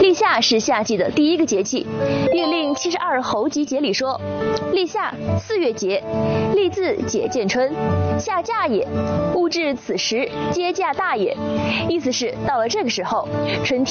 立夏是夏季的第一个节气，《并令72候集解》里说：“立夏，4月节，立自解见春，夏假也。物至此时，皆假大也。”意思是到了这个时候，春天